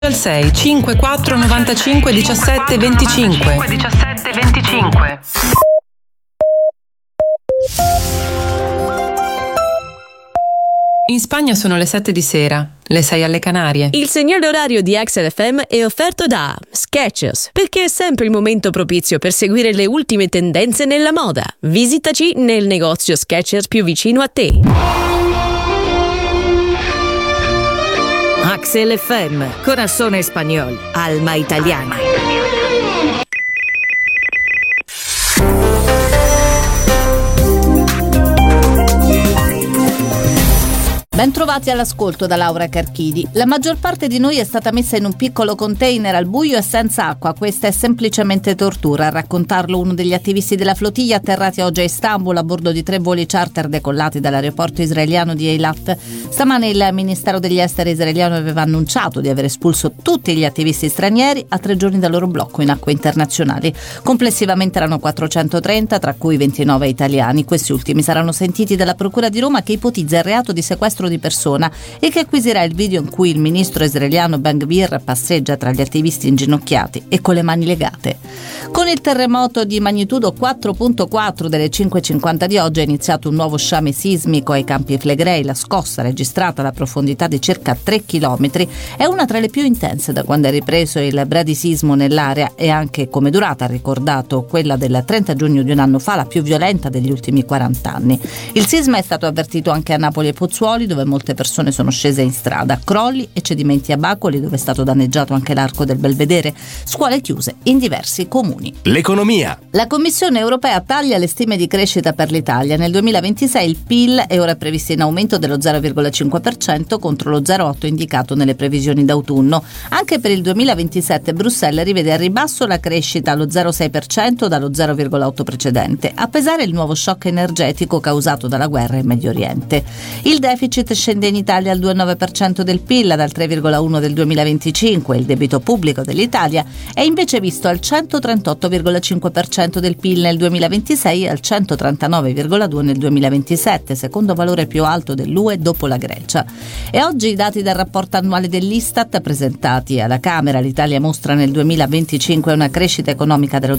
Al 6 54 95 17 25. In Spagna sono le 7 di sera, le 6 alle Canarie. Il segnale orario di Axel FM è offerto da Skechers, perché è sempre il momento propizio per seguire le ultime tendenze nella moda. Visitaci nel negozio Skechers più vicino a te. Axel FM, corazón español, alma italiana. Bentrovati all'ascolto da Laura Carchidi. La maggior parte di noi è stata messa in un piccolo container al buio e senza acqua. Questa è semplicemente tortura. A raccontarlo uno degli attivisti della flottiglia atterrati oggi a Istanbul a bordo di 3 voli charter decollati dall'aeroporto israeliano di Eilat. Stamane il Ministero degli Esteri israeliano aveva annunciato di aver espulso tutti gli attivisti stranieri a 3 giorni dal loro blocco in acque internazionali. Complessivamente erano 430, tra cui 29 italiani. Questi ultimi saranno sentiti dalla Procura di Roma, che ipotizza il reato di sequestro di persona e che acquisirà il video in cui il ministro israeliano Ben-Gvir passeggia tra gli attivisti inginocchiati e con le mani legate. Con il terremoto di magnitudo 4.4 delle 5.50 di oggi è iniziato un nuovo sciame sismico ai Campi Flegrei. La scossa, registrata alla profondità di circa 3 km, è una tra le più intense da quando è ripreso il bradisismo nell'area e anche, come durata, ha ricordato, quella del 30 giugno di un anno fa, la più violenta degli ultimi 40 anni. Il sisma è stato avvertito anche a Napoli e Pozzuoli, dove molte persone sono scese in strada. Crolli e cedimenti a Bacoli, dove è stato danneggiato anche l'arco del Belvedere. Scuole chiuse in diversi comuni. L'economia. La Commissione europea taglia le stime di crescita per l'Italia. Nel 2026 il PIL è ora previsto in aumento dello 0,5% contro lo 0,8% indicato nelle previsioni d'autunno. Anche per il 2027 Bruxelles rivede al ribasso la crescita allo 0,6% dallo 0,8% precedente, a pesare il nuovo shock energetico causato dalla guerra in Medio Oriente. Il deficit scende in Italia al 2,9% del PIL dal 3,1% del 2025. Il debito pubblico dell'Italia è invece visto al 138,5% del PIL nel 2026 e al 139,2% nel 2027, secondo valore più alto dell'UE dopo la Grecia. E oggi i dati del rapporto annuale dell'Istat presentati alla Camera. L'Italia mostra nel 2025 una crescita economica dello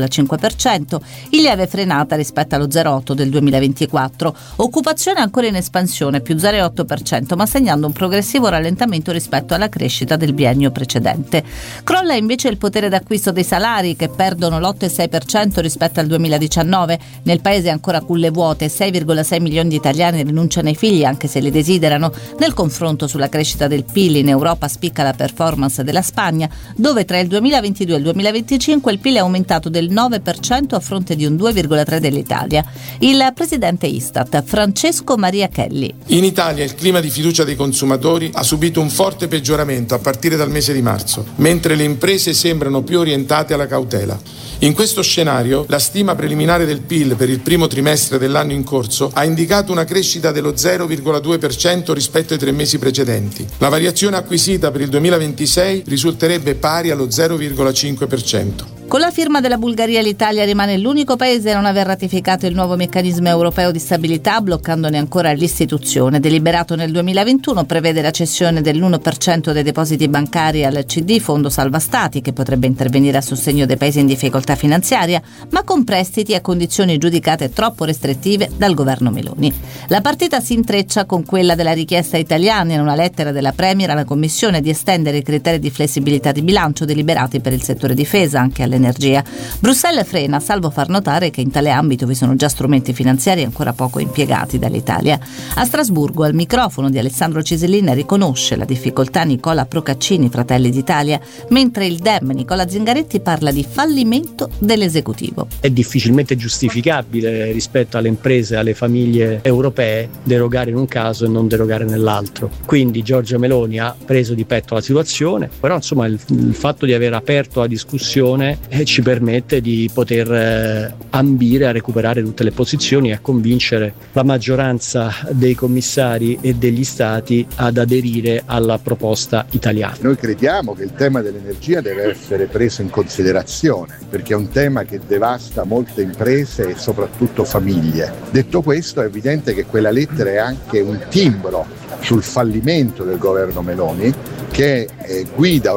0,5%, in lieve frenata rispetto allo 0,8% del 2024. Occupazione ancora in espansione, più 0,8%, ma segnando un progressivo rallentamento rispetto alla crescita del biennio precedente. Crolla invece il potere d'acquisto dei salari, che perdono l'8,6% rispetto al 2019. Nel paese ancora culle vuote, 6,6 milioni di italiani rinunciano ai figli anche se li desiderano. Nel confronto sulla crescita del PIL in Europa spicca la performance della Spagna, dove tra il 2022 e il 2025 il PIL è aumentato del 9% a fronte di un 2,3% dell'Italia. Il presidente Istat, Francesco Maria Kelly. In Italia il clima di fiducia dei consumatori ha subito un forte peggioramento a partire dal mese di marzo, mentre le imprese sembrano più orientate alla cautela. In questo scenario, la stima preliminare del PIL per il primo trimestre dell'anno in corso ha indicato una crescita dello 0,2% rispetto ai 3 mesi precedenti. La variazione acquisita per il 2026 risulterebbe pari allo 0,5%. Con la firma della Bulgaria l'Italia rimane l'unico paese a non aver ratificato il nuovo meccanismo europeo di stabilità, bloccandone ancora l'istituzione. Deliberato nel 2021 prevede la cessione dell'1% dei depositi bancari al CD, Fondo Salva Stati, che potrebbe intervenire a sostegno dei paesi in difficoltà finanziaria, ma con prestiti a condizioni giudicate troppo restrittive dal governo Meloni. La partita si intreccia con quella della richiesta italiana in una lettera della Premier alla Commissione di estendere i criteri di flessibilità di bilancio deliberati per il settore difesa anche alle energia. Bruxelles frena, salvo far notare che in tale ambito vi sono già strumenti finanziari ancora poco impiegati dall'Italia. A Strasburgo, al microfono di Alessandro Cisellin, riconosce la difficoltà Nicola Procaccini, Fratelli d'Italia, mentre il Dem Nicola Zingaretti parla di fallimento dell'esecutivo. È difficilmente giustificabile rispetto alle imprese e alle famiglie europee derogare in un caso e non derogare nell'altro. Quindi Giorgia Meloni ha preso di petto la situazione, però insomma il fatto di aver aperto la discussione ci permette di poter ambire a recuperare tutte le posizioni e a convincere la maggioranza dei commissari e degli stati ad aderire alla proposta italiana. Noi crediamo che il tema dell'energia deve essere preso in considerazione perché è un tema che devasta molte imprese e soprattutto famiglie. Detto questo, è evidente che quella lettera è anche un timbro sul fallimento del governo Meloni, che guida